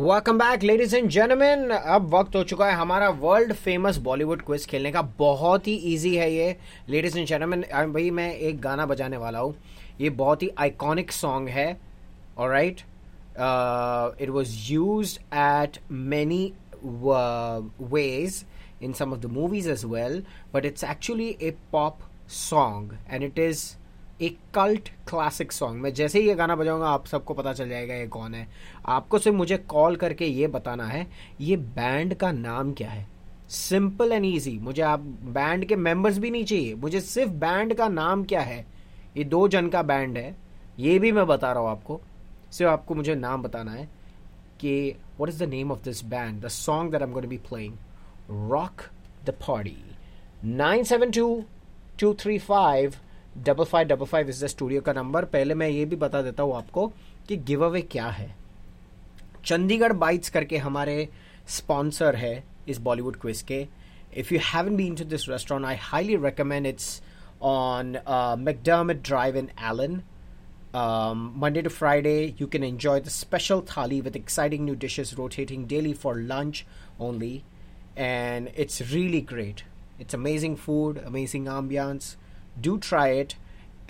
Welcome back ladies and gentleman. अब वक्त हो चुका है हमारा वर्ल्ड फेमस बॉलीवुड क्विज खेलने का। बहुत ही इजी है ये लेडीज एंड जेंटलमैन। भाई मैं एक गाना बजाने वाला हूँ। ये बहुत ही आइकॉनिक सॉन्ग है। Alright, it was used eight many ways in some of the movies as well, but it's actually a pop song and it is एक कल्ट क्लासिक सॉन्ग। मैं जैसे ही ये गाना बजाऊंगा आप सबको पता चल जाएगा ये कौन है। आपको सिर्फ मुझे कॉल करके ये बताना है ये बैंड का नाम क्या है। Simple and easy. मुझे आप बैंड के मेंबर्स भी नहीं चाहिए, मुझे सिर्फ बैंड का नाम क्या है। ये 2 जन का बैंड है, ये भी मैं बता रहा हूँ आपको। सिर्फ आपको मुझे नाम बताना है कि what is the name of this band, the song that I'm going to be playing. Rock the Party. 972-235-5555 is the studio का नंबर। पहले मैं ये भी बता देता हूँ आपको कि गिव अवे क्या है। चंडीगढ़ बाइट्स करके हमारे स्पॉन्सर है इस बॉलीवुड क्विज के। If you haven't been to this restaurant I highly recommend. It's on McDermott Drive in Allen. Monday to Friday, you can enjoy the special thali with exciting new dishes rotating daily for lunch only, and it's really great. It's amazing food, amazing ambiance. Do try it.